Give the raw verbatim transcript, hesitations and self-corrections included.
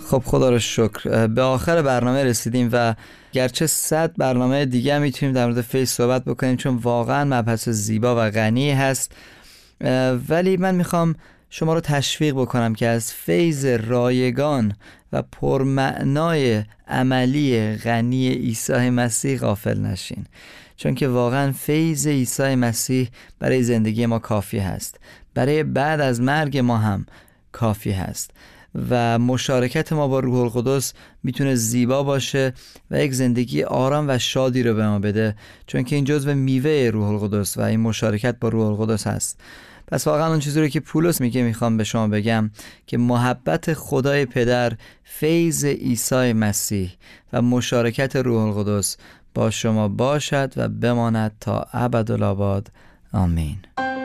خب خدا رو شکر به آخر برنامه رسیدیم و گرچه صد برنامه دیگه میتونیم در مورد فیض صحبت بکنیم چون واقعا مبحث زیبا و غنی هست، ولی من میخوام شما رو تشویق بکنم که از فیض رایگان و پرمعنای عملی غنی عیسی مسیح غافل نشین، چون که واقعا فیض عیسی مسیح برای زندگی ما کافی هست، برای بعد از مرگ ما هم کافی هست و مشارکت ما با روح القدس میتونه زیبا باشه و یک زندگی آرام و شادی رو به ما بده، چون که این جزو میوه روح القدس و این مشارکت با روح القدس هست. پس واقعا اون چیزی رو که پولس میگه میخوام به شما بگم که محبت خدای پدر، فیض عیسی مسیح و مشارکت روح القدس با شما باشد و بماند تا ابدالآباد. آمین.